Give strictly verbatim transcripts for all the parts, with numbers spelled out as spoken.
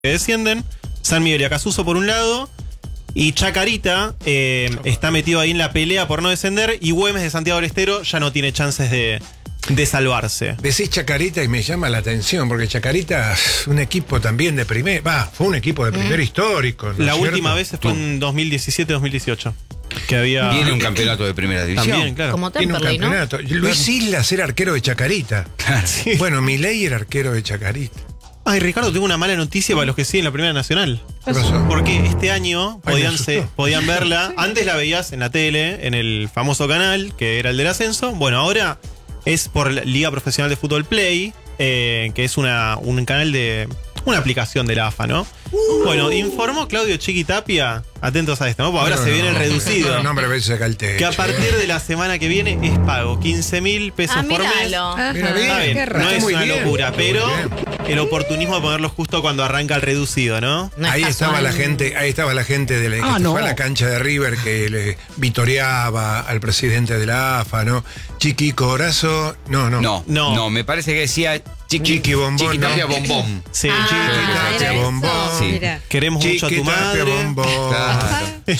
que descienden. San Miguel y Acasuso por un lado. Y Chacarita eh, está metido ahí en la pelea por no descender. Y Güemes de Santiago del Estero ya no tiene chances de, de salvarse. Decís Chacarita y me llama la atención, porque Chacarita es un equipo también de primer. Va, fue un equipo de primer mm. histórico. ¿no la es última cierto? vez fue en dos mil diecisiete dos mil dieciocho. Que había. Tiene un campeonato de primera división. También, claro. Como Tiene un Temperley, campeonato. ¿no? Luis Islas era arquero de Chacarita. Claro. Sí. Bueno, Milei era arquero de Chacarita. Ay, Ricardo, tengo una mala noticia para los que siguen la Primera Nacional. ¿Qué pasó? Porque este año Ay, podían, me se, asustó. podían verla. Antes la veías en la tele, en el famoso canal, que era el del ascenso. Bueno, ahora es por la Liga Profesional de Fútbol Play, eh, que es una, un canal de. Una aplicación de la A F A, ¿no? Uh. Bueno, informó Claudio Chiquitapia, atentos a esto, ¿no? Porque ahora No, se no, viene el no, reducido. No, no, hombre, a veces saca el techo. Que a partir de la semana que viene es pago quince mil pesos Ah, por mes. míralo. Mira, bien, Está bien, qué raro. no es Muy una bien, locura, muy pero bien. el oportunismo de ponerlo justo cuando arranca el reducido, ¿no? No es ahí estaba casual. la gente, ahí estaba la gente de la, Ah, que no. fue a la cancha de River que le vitoreaba al presidente de la A F A, ¿no? Chiqui Corazo, no, no. No, No. no, me parece que decía Chiqui, Chiqui Bombón, Chiquitapia ¿no? Bombón. Sí, Ah, Chiquitapia era eso. Bombón. Sí. Mira. queremos mucho a tu Chiquitapia madre. Bombón. Claro.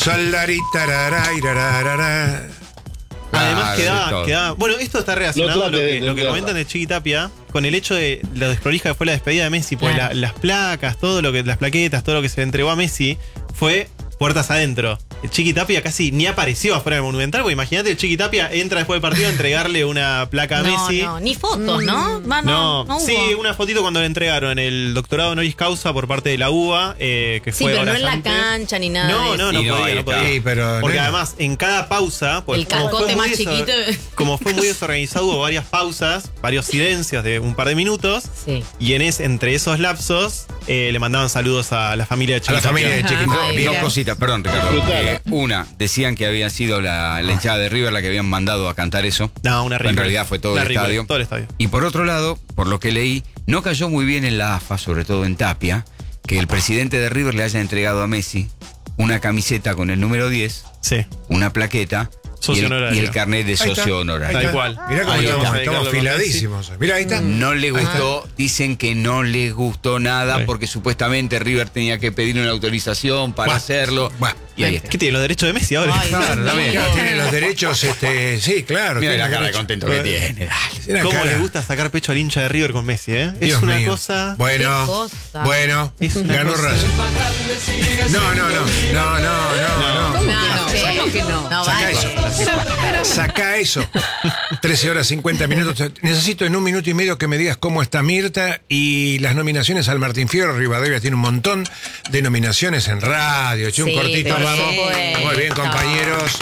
Solaritararairarara. Además Ah, quedaba, de todo. quedaba. Bueno, esto está relacionado No lo trate que, de lo que entenderla. comentan de Chiquitapia con el hecho de lo desprolija que fue la despedida de Messi, porque Claro. la- las placas, todo lo que, las plaquetas, todo lo que se le entregó a Messi fue puertas adentro. El Chiquitapia casi ni apareció afuera del Monumental, porque imagínate, el Chiquitapia entra después del partido a entregarle una placa a No, Messi. no, ni fotos, ¿no? Va, No, no, no hubo. sí, una fotito cuando le entregaron el doctorado honoris causa por parte de la U B A, eh, que Sí, fue pero no horas en la antes. cancha ni nada. No, de no, eso. no Y no, podía, ahí no está. podía. Sí, pero Porque no. además, en cada pausa, pues, El como fue cascote muy más desor- chiquito. como fue muy desorganizado, hubo varias pausas, varios silencios de un par de minutos, Sí. y en es, entre esos lapsos eh, le mandaban saludos a la familia de A la Chiquitapia. familia de Ajá. Chiquitapia. Ay, Bien. Dos mira. cositas, perdón, Ricardo. Brutal. Eh, una, decían que había sido la, la hinchada de River la que habían mandado a cantar eso. No, una En ridícula. realidad fue todo Una el ridícula, estadio. Todo el estadio. Y por otro lado, por lo que leí, no cayó muy bien en la A F A, sobre todo en Tapia, que el presidente de River le haya entregado a Messi una camiseta con el número diez, Sí. una plaqueta y Socio el, honorario. y el carnet de Ahí está. socio Ahí honorario. Tal está. cual. Mirá cómo Ahí estamos, está. estamos afiladísimos. Mirá, ahí está. No le gustó, dicen que no le gustó nada Sí. porque supuestamente River tenía que pedir una autorización para Buah. hacerlo. Buah. Y ahí está. ¿Qué tiene los derechos de Messi ahora? Ay, Claro, Dios también. mío. Claro, tiene los derechos, este, sí, claro. Mira tiene la los cara de derechos. contento que tiene. Dale. Una ¿Cómo cara. le gusta sacar pecho al hincha de River con Messi, eh? Dios es una mío. cosa. Bueno, Qué cosa. bueno, Es una ganó cosa. Racing. No, no, no, no, no, no, no. No, no, ¿Cómo que no? no, Saca vale. eso. Saca eso. trece horas cincuenta minutos. Necesito en un minuto y medio que me digas cómo está Mirta y las nominaciones al Martín Fierro. Rivadavia tiene un montón de nominaciones en radio. Eché un Sí, cortito, por vamos. supuesto. Muy bien, compañeros.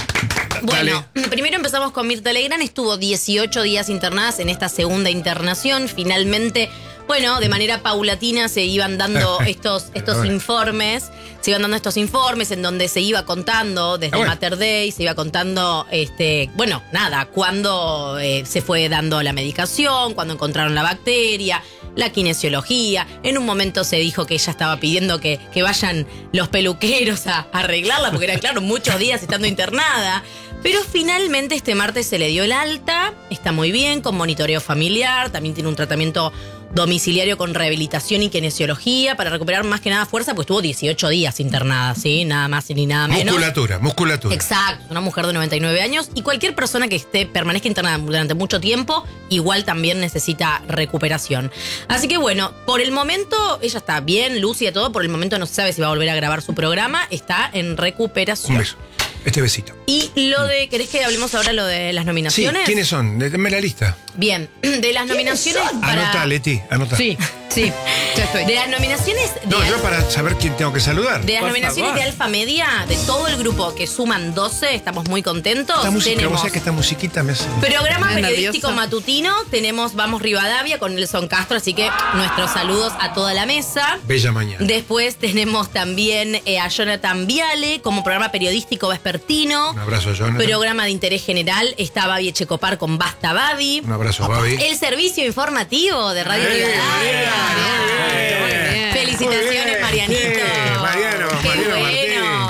Bueno, Dale. primero empezamos con Mirta Legrand. Estuvo dieciocho días internadas en esta segunda internación. Finalmente, bueno, de manera paulatina se iban dando estos, estos Bueno. informes. Se iban dando estos informes en donde se iba contando desde Ah, bueno. Mater Dei, se iba contando, este, bueno, nada, cuándo eh, se fue dando la medicación, cuándo encontraron la bacteria, la kinesiología. En un momento se dijo que ella estaba pidiendo que, que vayan los peluqueros a, a arreglarla, porque era claro, muchos días estando internada. Pero finalmente este martes se le dio el alta, está muy bien, con monitoreo familiar, también tiene un tratamiento domiciliario con rehabilitación y kinesiología para recuperar más que nada fuerza, pues estuvo dieciocho días internada, ¿sí? Nada más ni nada menos. Musculatura, musculatura. Exacto, una mujer de noventa y nueve años y cualquier persona que esté permanezca internada durante mucho tiempo, igual también necesita recuperación. Así que bueno, por el momento ella está bien, lúcida, todo, por el momento no se sabe si va a volver a grabar su programa, está en recuperación. Un beso. Este besito. Y lo de, ¿querés que hablemos ahora lo de las Sí, nominaciones? ¿quiénes son? Dame la lista. Bien, de las nominaciones para... Anota, Leti, anota. Sí, sí, ya estoy. De las nominaciones de, No, Al- yo para saber quién tengo que saludar. de las Por nominaciones favor. de Alfa Media, de todo el grupo que suman doce, estamos muy contentos. Esta música, Tenemos vos sabés que esta musiquita me hace... programa Me periodístico nerviosa. matutino, tenemos Vamos Rivadavia con Nelson Castro, así que nuestros saludos a toda la mesa. Bella mañana. Después tenemos también eh, a Jonathan Viale como programa periodístico vespertino. Un abrazo, Jonathan. Programa de interés general está Babi Echecopar con Basta Babi. Un abrazo, Babi. El servicio informativo de Radio Rivadavia. Muy bien. Felicitaciones, Muy bien. Marianito. Sí, Mariano, Qué Mariano bueno.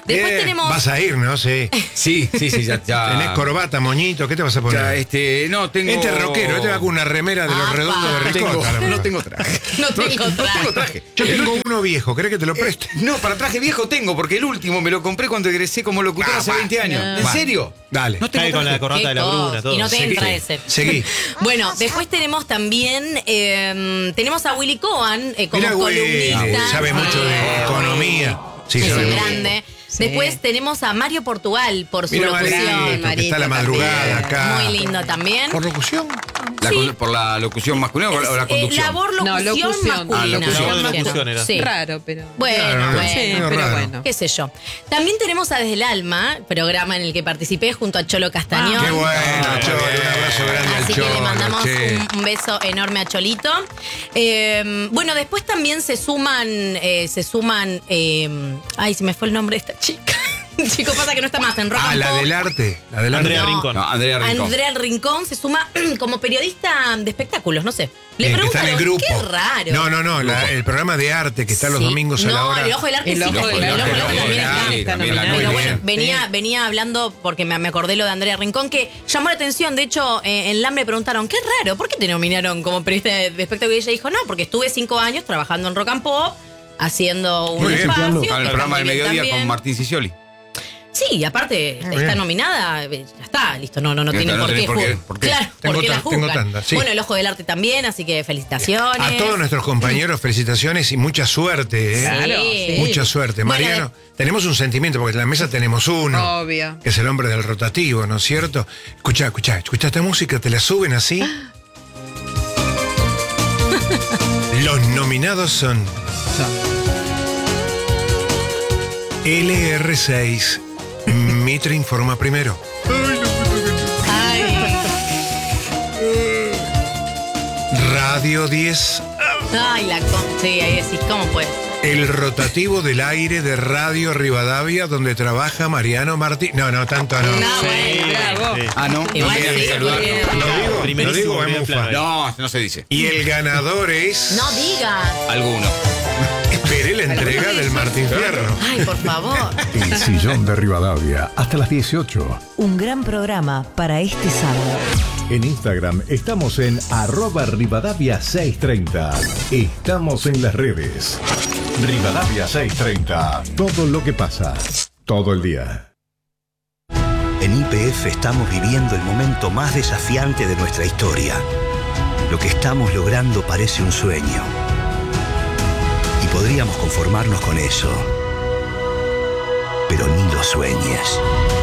Después Bien. tenemos. Vas a ir, ¿no? Sí. Sí, sí, sí, ya. ya Tenés corbata, moñito, ¿qué te vas a poner? ya, este, no, tengo. Este es rockero, este va con una remera de los Apa. redondos de Tengo- ricota. a lo no mejor. tengo traje. No tengo No traje. tengo traje. Yo tengo uno viejo, ¿querés que te lo preste? No, para traje viejo tengo, porque el último me lo compré cuando egresé como locutor Ah, hace va. veinte años. Ah. ¿En Va. serio? Dale. No tengo Cae con traje. la corbata Qué de la cosa. Bruna, todo. Y no te Seguí. entra ese. Seguí. Bueno, después tenemos también, eh, tenemos a Willy Cohen eh, como Mirá, Willy, columnista. sabe Sí. mucho de economía. Sí, Es sabe un mucho. grande. Después tenemos a Mario Portugal por su Mira, locución. Marito, que está a la madrugada acá. Muy lindo también. ¿Por locución? La Sí. con- ¿Por la locución masculina o la, o la Eh, conducción? labor No, locución locución. masculina. Ah, locución. Labor de locución era. Sí. Raro, pero. Bueno, Claro, no, bueno. Sí, medio pero raro. bueno. Qué sé yo. También tenemos a Desde el Alma, programa en el que participé junto a Cholo Castañón. Qué bueno, Ah, Cholo. bien. Un abrazo grande al Así Cholo. que le mandamos che. un, un beso enorme a Cholito. Eh, bueno, después también se suman, eh, se suman, eh, ay, se me fue el nombre de esta chica. Chico, pasa que no está más en Rock Ah, and la Pop. del arte. La del arte. Andrea No. Rincón. No, Andrea Rincón. Andrea Rincón se suma como periodista de espectáculos, no sé. Le Bien, que está preguntaron, en el grupo. qué raro. No, no, no. la- el programa de arte que está los Sí. domingos a no, la hora. el Ojo del Arte El sí, Ojo el del Ojo Arte, del Arte el Ojo también del está. Arte, está también nominado. Pero Muy bueno, bien. venía, venía hablando porque me, me acordé lo de Andrea Rincón, que llamó la atención. De hecho, eh, en LAM le preguntaron, qué raro, ¿por qué te nominaron como periodista de, de espectáculo? Y ella dijo, no, porque estuve cinco años trabajando en Rock and Pop, haciendo un Muy bien. espacio. Ah, que el está programa del muy bien mediodía también. con Martín Sicioli. Sí, y aparte Muy está bien. nominada, eh, ya está, listo, no, no, no Ya tiene está, no por, tenés qué por qué, ju- por qué. Claro, Tengo porque la tan- tengo juzgan. tanda, sí. Bueno, el Ojo del Arte también, así que felicitaciones. A todos nuestros compañeros, felicitaciones y mucha suerte. ¿eh? Claro, sí. Mucha suerte. Bueno, Mariano, tenemos un sentimiento, porque en la mesa tenemos uno. Obvio. Que es el hombre del rotativo, ¿no es cierto? Escucha, escucha, escucha esta música, te la suben así. Los nominados son L R seis, Mitre informa primero. Ay, Radio diez, ay, la con... Sí, ahí decís, ¿cómo puede? el rotativo del aire de Radio Rivadavia, donde trabaja Mariano Martín. No, no, tanto no. No, Sí, bueno, bravo. sí. Ah, no. Igual no quería sí, ni saludar. porque- Lo digo, lo Primerísimo digo, primer es plano. mufa. No, no se dice. Y el ganador es. no digas. Alguno. Esperé la entrega del Martín Fierro. Ay, por favor. El Sillón de Rivadavia, hasta las dieciocho. Un gran programa para este sábado. En Instagram estamos en arroba Rivadavia seiscientos treinta. Estamos en las redes. Rivadavia seiscientos treinta. Todo lo que pasa, todo el día. En Y P F estamos viviendo el momento más desafiante de nuestra historia. Lo que estamos logrando parece un sueño. Y podríamos conformarnos con eso. Pero ni lo sueñes.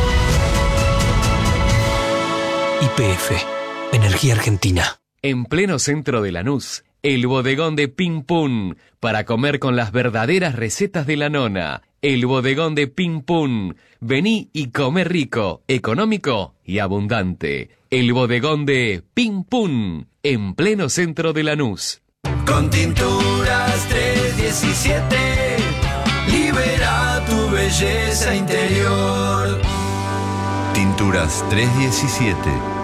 Y P F, Energía Argentina. En pleno centro de Lanús, el bodegón de Pim Pum, para comer con las verdaderas recetas de la nona. El bodegón de Pim Pum. Vení y come rico, económico y abundante. El bodegón de Pim Pum, en pleno centro de Lanús. Con tinturas trescientos diecisiete, libera tu belleza interior. Tinturas trescientos diecisiete.